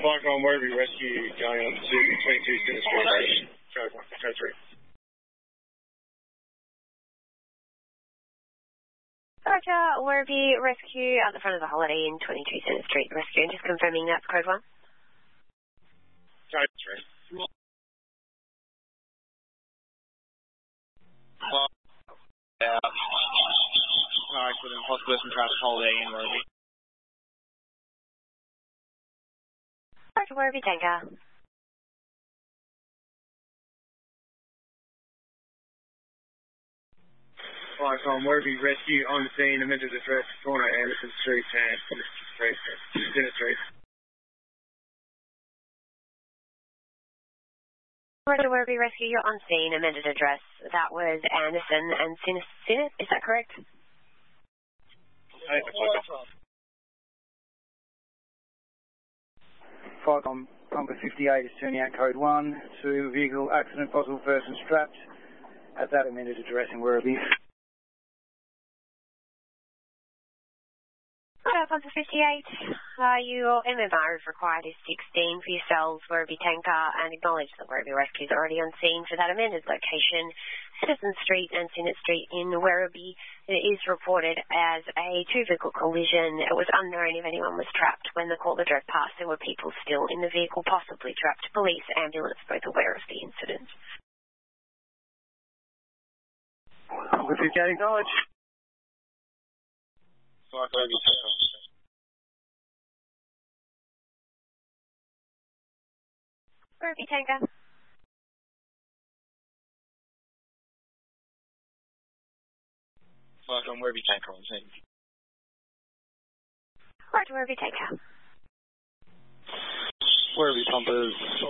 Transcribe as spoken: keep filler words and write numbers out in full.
Flight on Werribee Rescue going on to twenty-two Center Street. Code one, code three. Roger, Werribee Rescue at the front of the Holiday Inn, twenty-two Center Street Rescue. Just confirming that's code one. Code three. Well, yeah. Alright, so then hospital and trapped Holiday Inn, Werribee. Roger, Werribee Tanker. Flight on Werribee Rescue on scene, amended address, corner Anderson Street and Street, Center Street. Roger, Werribee Rescue, you're on scene, amended address. That was Anderson and Sinnott, is that correct? Flight on Conquer fifty-eight is turning out code one to vehicle accident, possible person strapped at that amended address in Werribee. Right, Conquer fifty-eight, uh, your M M R if required is sixteen for yourselves, Werribee Tanker, and acknowledge that Werribee Rescue is already on scene for that amended location, Citizen Street and Sinnott Street in Werribee. It is reported as a two-vehicle collision. It was unknown if anyone was trapped when the caller drove past. There were people still in the vehicle, possibly trapped. Police, ambulance, both aware of the incident. Conquer fifty-eight, acknowledge. Flight Werribee Tanker. Werribee Tanker. Flight on Werribee Tanker on scene. Roger, Werribee Tanker. Werribee pumpers